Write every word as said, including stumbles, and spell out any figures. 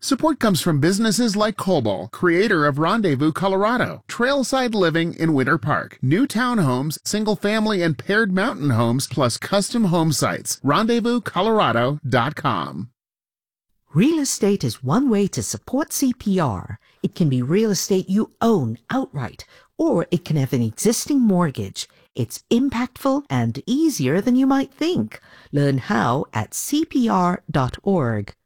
Support comes from businesses like Cobol, creator of Rendezvous, Colorado, Trailside Living in Winter Park, new townhomes, single-family and paired mountain homes, plus custom home sites. rendezvous colorado dot com. Real estate is one way to support C P R. It can be real estate you own outright, or it can have an existing mortgage. It's impactful and easier than you might think. Learn how at C P R dot org.